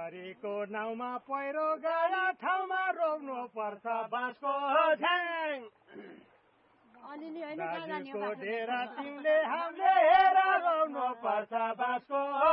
छोरीको नाउँमा पहिरो गयो ठाउँमा रोप्नु पर्छ बाँसको झ्याङ दाजुको डेरा तिमीले हामीले हेर रोप्नु पर्छ बाँसको